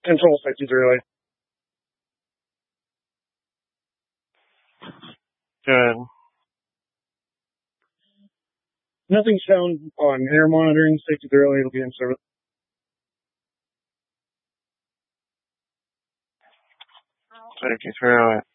Control safety relay. Good. Nothing's shown on air monitoring. Safety relay will be in service. Safety relay.